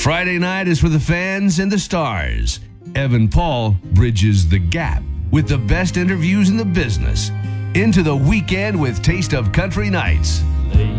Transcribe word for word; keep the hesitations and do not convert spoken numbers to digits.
Friday night is for the fans and the stars. Evan Paul bridges the gap with the best interviews in the business. Into the weekend with Taste of Country Nights.